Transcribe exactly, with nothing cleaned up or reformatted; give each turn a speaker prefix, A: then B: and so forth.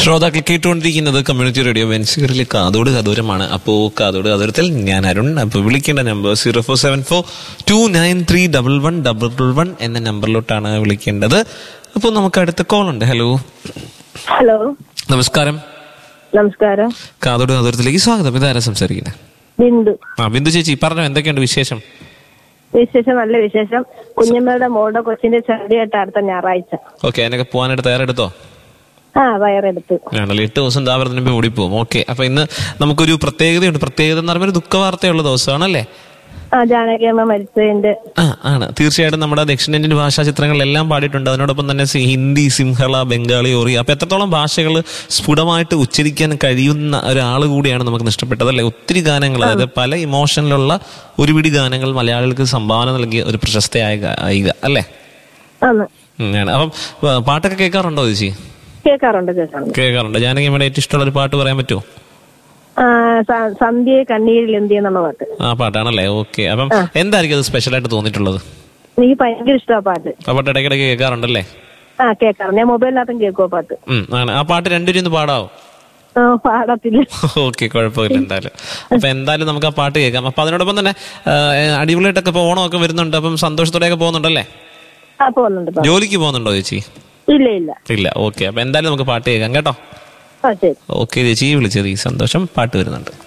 A: ശ്രോതാക്കൾ കേട്ടുകൊണ്ടിരിക്കുന്നത് community radio വെൻസിഗറിലെ കാതോട് കദൂരമാണ്. അപ്പോൾ കാതോട് കദൂരത്തിൽ ഞാൻ അരുൺ. അപ്പോൾ വിളിക്കേണ്ട number zero four seven four to nine three double one double one എന്ന നമ്പറിലോട്ടാണ് വിളിക്കേണ്ടത്. അപ്പോൾ നമുക്ക് അടുത്ത കോൾ ഉണ്ട്. ഹലോ
B: ഹലോ
A: നമസ്കാരം.
B: നമസ്കാരം.
A: കാതോട് കദൂരത്തിലേക്ക് സ്വാഗതം. ഇതാരാ സംസാരിക്കുന്നത്?
B: ബിന്ദു.
A: ആ ബിന്ദു ചേച്ചി പറഞ്ഞോ, എന്തൊക്കെയുണ്ട് വിശേഷം?
B: വിശേഷം നല്ല വിശേഷം. കുഞ്ഞമ്മയുടെ മോളുടെ കൊച്ചിന്റെ ചടിയായിട്ട് അടുത്ത ഞായറാഴ്ച.
A: ഓക്കെ, അതിനൊക്കെ പോകാനായിട്ട് തയ്യാറെടുത്തോ?
B: ആ വയറെടുത്ത്
A: ആണല്ലോ, എട്ട് ദിവസം ദാവരത്തിന് ഓടിപ്പോവും. ഓക്കെ, അപ്പൊ ഇന്ന് നമുക്കൊരു പ്രത്യേകതയുണ്ട്. പ്രത്യേകത എന്ന് പറയുമ്പോൾ ഒരു ദുഃഖവാർത്തയുള്ള ദിവസമാണല്ലേ?
B: ആ ജാനകിയമ്മ മരിച്ചതിന്റെ.
A: ആ ആണ് തീർച്ചയായിട്ടും. നമ്മുടെ ദക്ഷിണേന്ത്യൻ ഭാഷാ ചിത്രങ്ങളിലെല്ലാം പാടിയിട്ടുണ്ട്. അതിനോടൊപ്പം തന്നെ ഹിന്ദി, സിംഹള, ബംഗാളി, ഒറി, അപ്പൊ എത്രത്തോളം ഭാഷകൾ സ്ഫുടമായിട്ട് ഉച്ചരിക്കാൻ കഴിയുന്ന ഒരാൾ കൂടിയാണ് നമുക്ക് നഷ്ടപ്പെട്ടത് അല്ലെ? ഒത്തിരി ഗാനങ്ങൾ, അതായത് പല ഇമോഷനിലുള്ള ഒരുപിടി ഗാനങ്ങൾ മലയാളികൾക്ക് സംഭാവന നൽകിയ ഒരു പ്രശസ്തയായ ഗായിക അല്ലേ? അപ്പം പാട്ടൊക്കെ കേൾക്കാറുണ്ടോ ചേച്ചി?
B: കേൾക്കാറുണ്ട് കേൾക്കാറുണ്ട്
A: കേൾക്കാറുണ്ട് ജാനകിയമ്മയുടെ ഏറ്റവും ഇഷ്ടമുള്ള ഒരു പാട്ട് പറയാൻ പറ്റുമോ?
B: സന്ധ്യയെ കണ്ണീരിൽ എന്തിയ എന്നുള്ള പാട്ട്.
A: ആ പാട്ടാണല്ലേ? ഓക്കെ. അപ്പം എന്തായിരിക്കും അത് സ്പെഷ്യൽ ആയിട്ട് തോന്നിയിട്ടുള്ളത്?
B: എനിക്ക് ഭയങ്കര ഇഷ്ടമാണ് പാട്ട്.
A: ആ പാട്ട് ഇടയ്ക്കിടയ്ക്ക് കേൾക്കാറുണ്ടല്ലേ?
B: ആ കേൾക്കാറുണ്ട്. ഞാൻ മൊബൈലിനകത്തും കേൾക്കുമോ പാട്ട്?
A: ആ പാട്ട് രണ്ടുപേരും ഒന്ന് പാടാവോ?
B: പാടത്തില്ല.
A: ഓക്കെ, കുഴപ്പമില്ല. എന്തായാലും അപ്പൊ എന്തായാലും നമുക്ക് ആ പാട്ട് കേൾക്കാം. അപ്പൊ അതിനോടൊപ്പം തന്നെ അടിപൊളിയായിട്ടൊക്കെ ഇപ്പൊ ഓണമൊക്കെ വരുന്നുണ്ട്. അപ്പം സന്തോഷത്തോടെയൊക്കെ പോകുന്നുണ്ടല്ലേ?
B: ആ പോകുന്നുണ്ട്.
A: ജോലിക്ക് പോകുന്നുണ്ടോ ചേച്ചി?
B: ഇല്ല ഇല്ല
A: ഇല്ല. ഓക്കെ, അപ്പൊ എന്തായാലും നമുക്ക് പാട്ട് കേൾക്കാം കേട്ടോ. ഓക്കെ ചേച്ചി, വിളിച്ചത് ഈ സന്തോഷം. പാട്ട് വരുന്നുണ്ട്.